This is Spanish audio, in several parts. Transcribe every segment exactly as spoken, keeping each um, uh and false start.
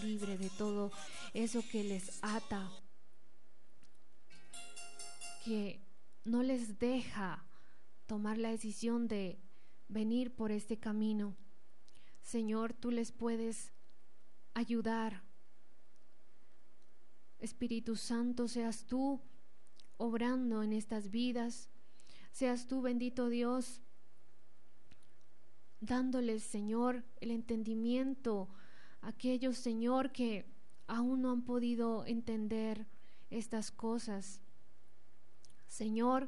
libre de todo eso que les ata, que no les deja tomar la decisión de venir por este camino. Señor, tú les puedes ayudar. Espíritu Santo, seas tú obrando en estas vidas, seas tú, bendito Dios, dándoles, Señor, el entendimiento a aquellos, Señor, que aún no han podido entender estas cosas. Señor,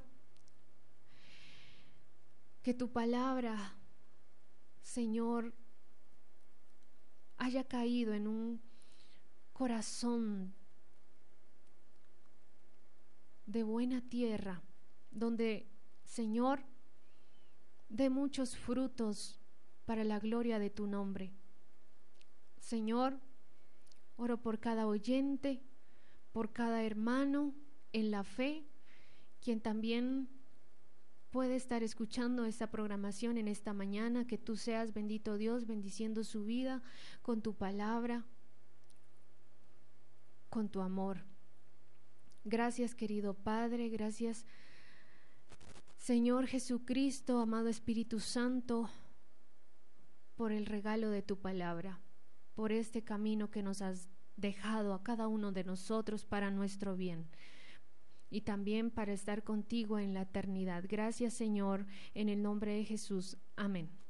que tu palabra, Señor, haya caído en un corazón de buena tierra, donde, Señor, dé muchos frutos para la gloria de tu nombre. Señor, oro por cada oyente, por cada hermano en la fe, quien también puede estar escuchando esta programación en esta mañana. Que tú seas, bendito Dios, bendiciendo su vida con tu palabra, con tu amor. Gracias, querido Padre, gracias, Señor Jesucristo, amado Espíritu Santo, por el regalo de tu palabra, por este camino que nos has dejado a cada uno de nosotros para nuestro bien y también para estar contigo en la eternidad. Gracias, Señor, en el nombre de Jesús. Amén.